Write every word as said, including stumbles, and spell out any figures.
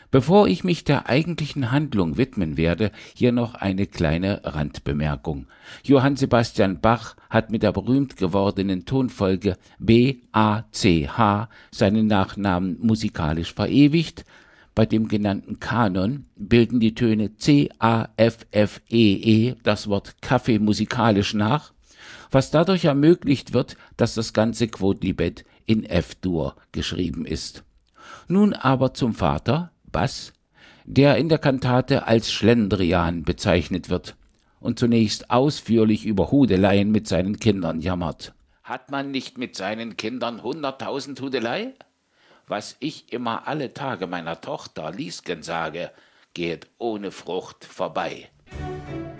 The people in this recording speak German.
Bevor ich mich der eigentlichen Handlung widmen werde, hier noch eine kleine Randbemerkung. Johann Sebastian Bach hat mit der berühmt gewordenen Tonfolge B A C H seinen Nachnamen musikalisch verewigt. Bei dem genannten Kanon bilden die Töne C A F F E E das Wort Kaffee musikalisch nach, was dadurch ermöglicht wird, dass das ganze Quodlibet in F-Dur geschrieben ist. Nun aber zum Vater, Bass, der in der Kantate als Schlendrian bezeichnet wird und zunächst ausführlich über Hudeleien mit seinen Kindern jammert. Hat man nicht mit seinen Kindern hunderttausend Hudelei? Was ich immer alle Tage meiner Tochter Liesgen sage, geht ohne Frucht vorbei.